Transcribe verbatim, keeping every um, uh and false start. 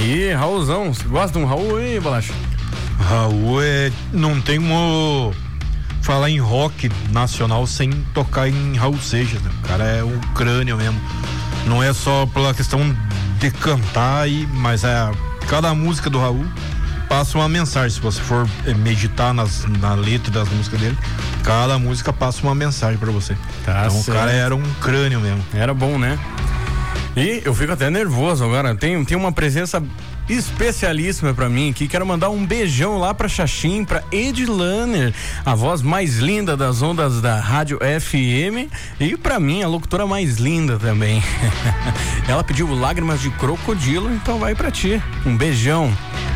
aí, Raulzão, você gosta de um Raul aí, Bolacha? Raul é, não tem como falar em rock nacional sem tocar em Raul Seixas, né? O cara é um crânio mesmo, não é só pela questão de cantar, e, mas é, cada música do Raul passa uma mensagem. Se você for meditar nas, na letra das músicas dele, cada música passa uma mensagem pra você. Tá então certo. O cara era um crânio mesmo. Era bom, né? E eu fico até nervoso agora. Tem, tem uma presença especialíssima pra mim aqui. Quero mandar um beijão lá pra Xaxim, pra Edilaner, a voz mais linda das ondas da Rádio F M, e pra mim a locutora mais linda também. Ela pediu lágrimas de crocodilo, então vai pra ti. Um beijão.